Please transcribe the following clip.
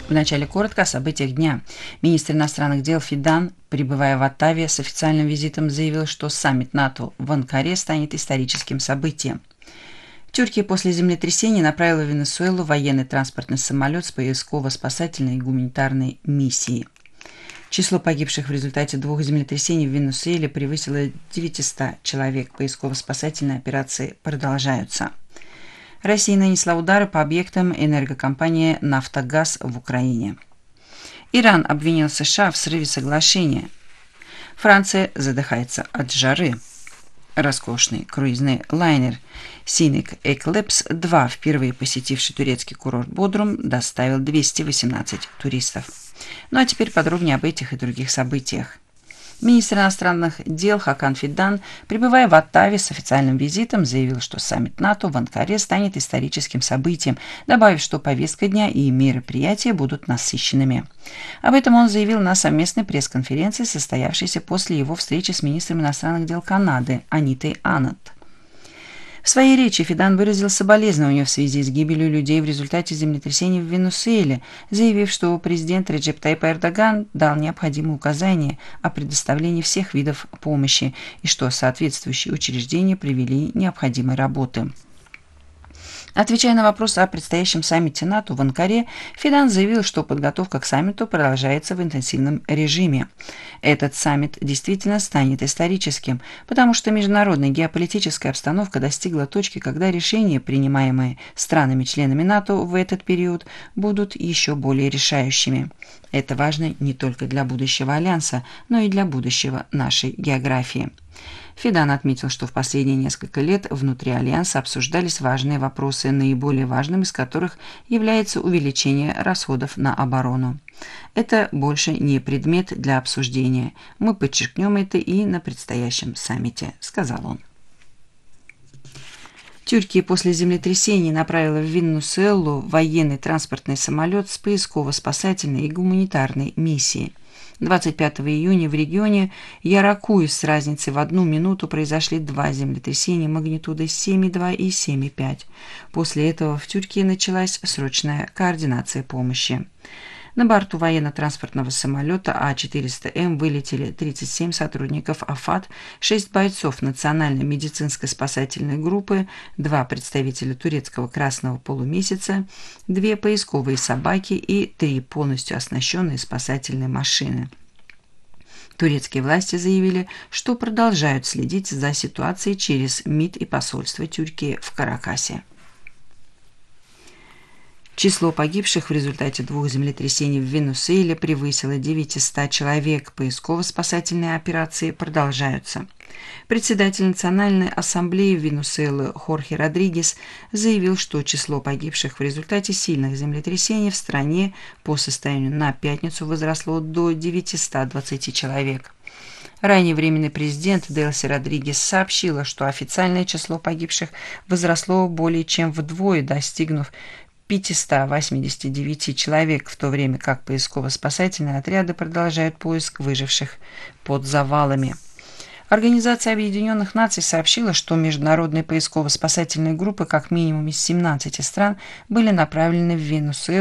Вначале коротко о событиях дня. Министр иностранных дел Фидан, прибывая в Оттаве с официальным визитом, заявил, что саммит НАТО в Анкаре станет историческим событием. Турция после землетрясения направила в Венесуэлу военный транспортный самолет с поисково-спасательной и гуманитарной миссией. Число погибших в результате 2 землетрясений в Венесуэле превысило 900 человек. Поисково-спасательные операции продолжаются. Россия нанесла удары по объектам энергокомпании «Нафтогаз» в Украине. Иран обвинил США в срыве соглашения. Франция задыхается от жары. Роскошный круизный лайнер Scenic Eclipse 2, впервые посетивший турецкий курорт Бодрум, доставил 218 туристов. Ну а теперь подробнее об этих и других событиях. Министр иностранных дел Хакан Фидан, прибывая в Оттаве с официальным визитом, заявил, что саммит НАТО в Анкаре станет историческим событием, добавив, что повестка дня и мероприятия будут насыщенными. Об этом он заявил на совместной пресс-конференции, состоявшейся после его встречи с министром иностранных дел Канады Анитой Аннот. В своей речи Фидан выразил соболезнования в связи с гибелью людей в результате землетрясения в Венесуэле, заявив, что президент Реджеп Тайип Эрдоган дал необходимые указания о предоставлении всех видов помощи и что соответствующие учреждения провели необходимые работы. Отвечая на вопрос о предстоящем саммите НАТО в Анкаре, Фидан заявил, что подготовка к саммиту продолжается в интенсивном режиме. Этот саммит действительно станет историческим, потому что международная геополитическая обстановка достигла точки, когда решения, принимаемые странами-членами НАТО в этот период, будут еще более решающими. Это важно не только для будущего Альянса, но и для будущего нашей географии. Фидан отметил, что в последние несколько лет внутри Альянса обсуждались важные вопросы, наиболее важным из которых является увеличение расходов на оборону. Это больше не предмет для обсуждения. Мы подчеркнем это и на предстоящем саммите, сказал он. Турция после землетрясений направила в Венесуэлу военный транспортный самолет с поисково-спасательной и гуманитарной миссией. 25 июня в регионе Яракуй с разницей в 1 минуту произошли 2 землетрясения магнитудой 7,2 и 7,5. После этого в Турции началась срочная координация помощи. На борту военно-транспортного самолета А-400М вылетели 37 сотрудников АФАД, 6 бойцов Национальной медицинской спасательной группы, 2 представителя турецкого Красного полумесяца, 2 поисковые собаки и 3 полностью оснащенные спасательные машины. Турецкие власти заявили, что продолжают следить за ситуацией через МИД и посольство Турции в Каракасе. Число погибших в результате 2 землетрясений в Венесуэле превысило 900 человек. Поисково-спасательные операции продолжаются. Председатель Национальной ассамблеи Венесуэлы Хорхе Родригес заявил, что число погибших в результате сильных землетрясений в стране по состоянию на пятницу возросло до 920 человек. Ранее временный президент Делси Родригес сообщила, что официальное число погибших возросло более чем вдвое, достигнув 589 человек, в то время как поисково-спасательные отряды продолжают поиск выживших под завалами. Организация Объединенных Наций сообщила, что международные поисково-спасательные группы как минимум из 17 стран были направлены в Венесуэлу